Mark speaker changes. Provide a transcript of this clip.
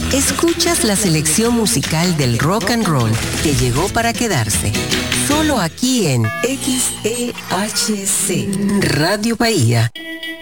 Speaker 1: Escuchas la selección musical del rock and roll que llegó para quedarse. Solo aquí en XEHC Radio Bahía.